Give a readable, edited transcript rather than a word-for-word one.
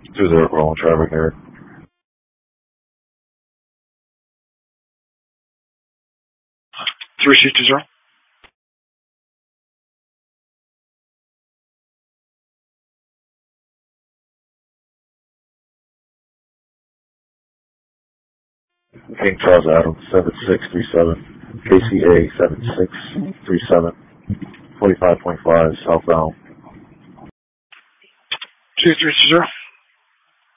2-0 rolling traffic there. Three sheet 2-0. King Charles Adams 7637. KCA 7637. 45.5 southbound. 2320.